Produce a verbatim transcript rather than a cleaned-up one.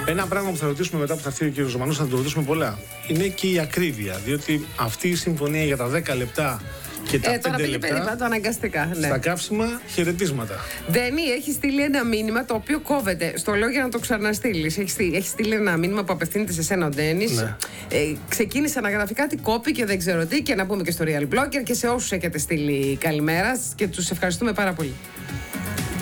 Ένα πράγμα που θα ρωτήσουμε μετά που θα έρθει ο κ. Ζωμανός, θα το ρωτήσουμε πολλά, είναι και η ακρίβεια. Διότι αυτή η συμφωνία για τα δέκα λεπτά και τα ε, πέντε λεπτά. Περίπου, το αναγκαστικά. Ναι. Στα καύσιμα, χαιρετίσματα. Ντένι, έχει στείλει ένα μήνυμα το οποίο κόβεται. Στο λέω για να το ξαναστείλει. Έχει στείλει, έχει στείλει ένα μήνυμα που απευθύνεται σε σένα ο Ντένι. Ναι. Ε, ξεκίνησε να γράφει κάτι, κόπηκε, δεν ξέρω τι. Και να πούμε και στο Real Blogger και σε όσους έχετε στείλει καλημέρα και τους ευχαριστούμε πάρα πολύ.